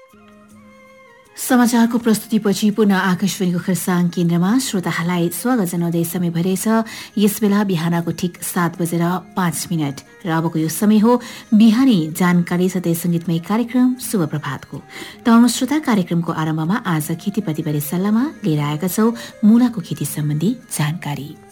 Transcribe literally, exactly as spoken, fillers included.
समाचारको प्रस्तुतिपछि पुनः आकाशवाणीको खरसाङ केन्द्रमा श्रोताहरूलाई स्वागत जनाउँदै समय भइरहेछ यसबेला बिहानको ठिक सात बजेर पाँच मिनट र अबको यो समय हो बिहानी जानकारी साथै संगीतमय कार्यक्रम शुभ प्रभातको। त श्रोता कार्यक्रमको आरम्भमा आज खेतीपाती बारे सल्लाहमा लिएर आएका छौं मुलाको खेती सम्बन्धी जानकारी।